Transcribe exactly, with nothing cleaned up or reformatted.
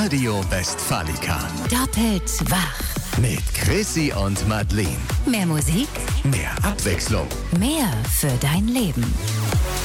Radio Westfalica. Doppelt wach. Mit Chrissy und Madeleine. Mehr Musik, Mehr Abwechslung. mehr für dein Leben.